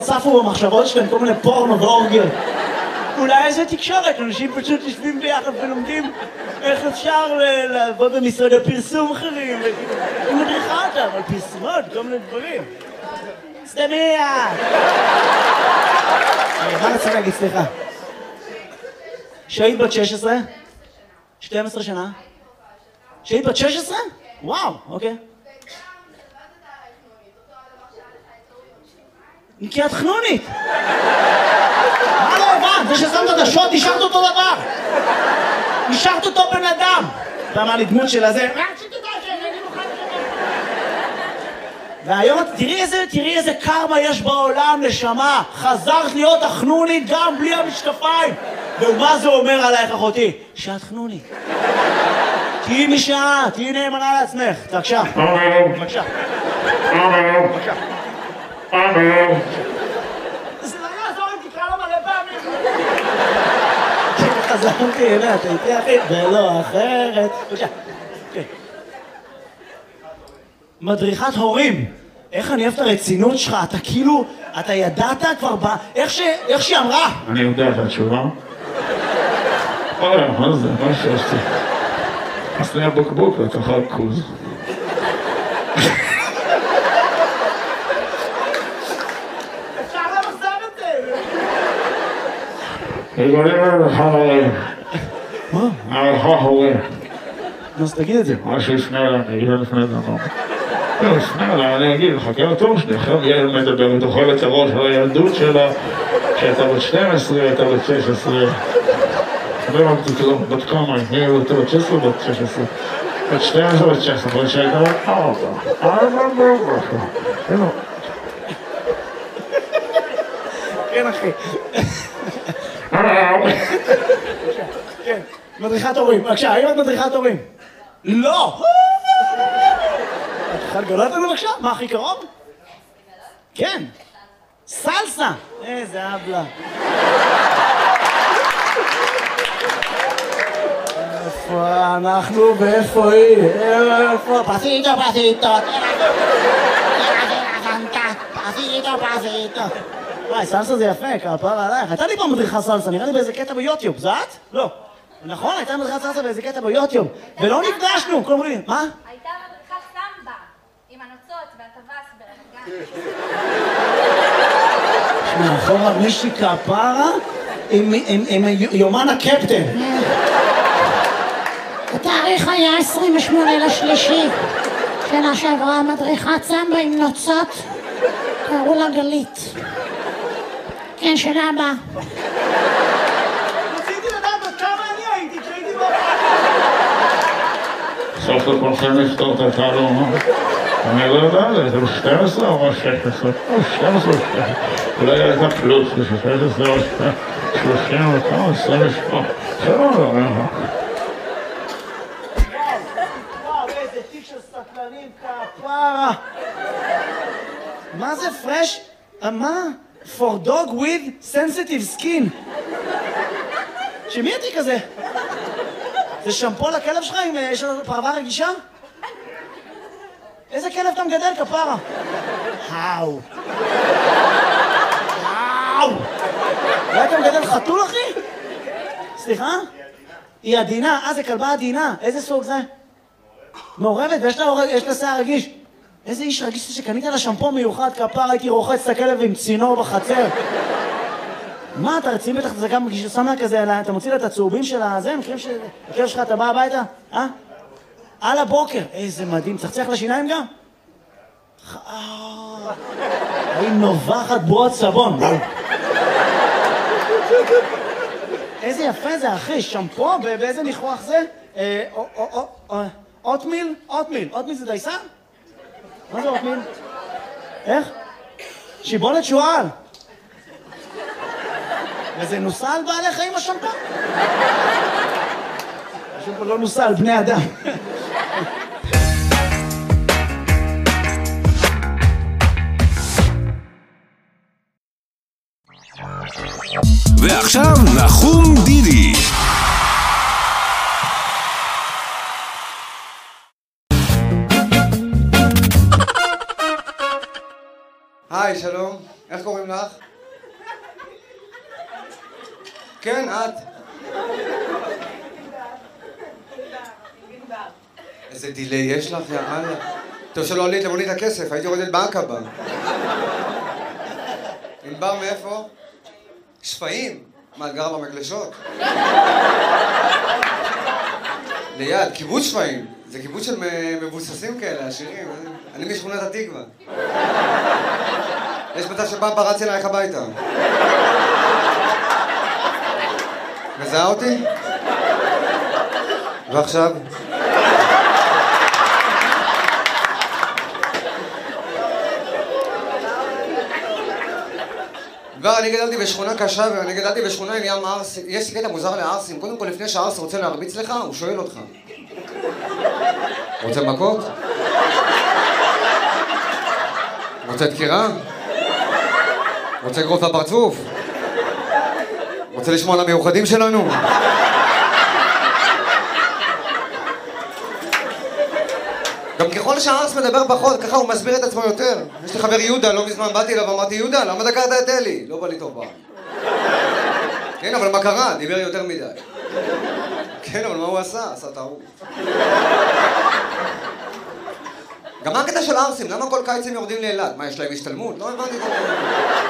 צפו במחשבות שלהם כל מיני פורנו ואורגיות. אולי איזה תקשורת, אנשים פשוט יושבים ביחד ולומדים איך אפשר לעבוד במשרדי פרסום אחרים. היא מדריכה אותם על פרסומות, כל מיני דברים. סתמיה! מה רצה להגיד, סליחה? שהיית בת 16? 12 שנה? שהיית בת 16? וואו, אוקיי. כי את חנונית! מה לא הבנת? זה ששמת את השוט, השארת אותו דבר! השארת אותו בן אדם! אתה אמר לי דמות של הזה... והיום תראי איזה קרמה יש בעולם, נשמה! חזרת להיות החנונית גם בלי המשקפיים! ומה זה אומר עלייך, אחותי? שאת חנונית. תהיי משעה, תהיי נאמנה לעצמך. בבקשה. בבקשה. בבקשה. זה לא יעזור אם תקרא לו מלא פעמים. חזרתי, הנה, אתה איתי אחי, ולא אחרת. בבקשה. מדריכת הורים. איך אני אוהב את הרצינות שלך, אתה כאילו, אתה ידעת כבר איך שהיא אמרה. אני יודע את התשובה. מה זה? מה שעשתי? עשני הבוקבוק לתוכל קוז. אפשר למחזר את זה! יגולים למחה הורים. מה? המחה הורים. אז תגיד את זה. מה שיפנה אליי, אני אגיד לפני דבר. לא, יפנה אליי, אני אגיד, חכה לתור שלי, עכשיו ילד מדבר, תאכל את הראש על הילדות שלה, שהייתה בת 12, הייתה בת 16. לא אמרתי כלום, בת כמה, היא הייתה בת 16 או בת 16? בת 12 או בת 16, אבל שהייתה בת 4. 4. כן, אחי. כן, מדריכת הורים. בבקשה, האם את מדריכת הורים? לא! את יכולה לגלות לנו בבקשה? מה הכי קרוב? כן. סלסה! איזה אבלה. איפה אנחנו ואיפה היא? איפה? פסיטו, פסיטו. פסיטו. וואי, סלסה זה יפה, כפרה עלייך. הייתה לי פעם מדריכה סלסה, נראה לי באיזה קטע ביוטיוב. זה את? לא. נכון, הייתה מדריכת סלסה באיזה קטע ביוטיוב. ולא נפגשנו, כל אומרים, מה? הייתה מדריכת סמבה, עם הנוצות והטווס ברמת גן. שמע, אחורה מישהי כפרה עם יומן הקפטן. התאריך היה 28/3 שנה שעברה, מדריכת סמבה עם נוצות, קראו לה גלית. כן, שנה הבאה. רציתי לדעת עוד כמה אני הייתי כשהייתי בבית. סוף לכולכם לפתור את התעלומה. אני לא יודע, זה 12 או 16? 12 או 16. אולי הייתה פלוס, 16 או 30 או כמה, 28. זה לא יודע. וואו, איזה תיק של סטלנים כפרה. מה זה פרש? מה? For dog with sensitive skin. שמי התיק הזה? זה שמפו לכלב שלך אם יש לנו פרווה רגישה? איזה כלב אתה מגדל כפרה? האו. אולי אתה מגדל חתול אחי? סליחה? היא עדינה, זה כלבה עדינה. איזה סוג זה? מעורבת ויש לה שיער רגיש. איזה איש רגיש שקנית לה שמפו מיוחד כפר, הייתי רוחץ את הכלב עם צינור בחצר. מה, אתה רציני בטח, זה גם שם לה כזה, אתה מוציא לה את הצהובים של הזה, מכירים שהכלב שלך, אתה בא הביתה? על הבוקר. איזה מדהים, צחצח לשיניים גם? היא נובחת בועות סבון. איזה יפה זה, אחי, שמפו, באיזה ניחוח זה? אוטמיל? אוטמיל זה דייסה? מה זה אוטמיל? איך? שיבולת שועל. וזה נוסע על בעלי חיים השמפו? השמפו לא נוסע על בני אדם. ועכשיו נחום דידי. היי, שלום. איך קוראים לך? כן, את. איזה דילי יש לך, יאללה. טוב שלא עלית למונית הכסף, הייתי יורדת בעקבה. ענבר מאיפה? שפיים? מה, את גרה במגלשות? ליד, קיבוץ שפיים. זה קיבוץ של מבוססים כאלה, עשירים. אני משכונת התקווה. יש מצב שפעם פרץ אלייך הביתה. מזהה אותי? ועכשיו? כבר אני גדלתי בשכונה קשה ואני גדלתי בשכונה עם ים ערסים. יש לי קטע מוזר לערסים. קודם כל, לפני שהערס רוצה להרביץ לך, הוא שואל אותך. רוצה מכות? רוצה דקירה? רוצה לגרוף לפרצוף? רוצה לשמוע על המיוחדים שלנו? גם ככל שהערס מדבר פחות, ככה הוא מסביר את עצמו יותר. יש לי חבר יהודה, לא מזמן באתי אליו ואמרתי, יהודה, למה דקרת את אלי? לא בא לי טוב פעם. כן, אבל מה קרה? דיבר יותר מדי. כן, אבל מה הוא עשה? עשה טעות. גם מה הקטע של ערסים? למה כל קיץ הם יורדים לאילת? מה, יש להם השתלמות? לא הבנתי את זה.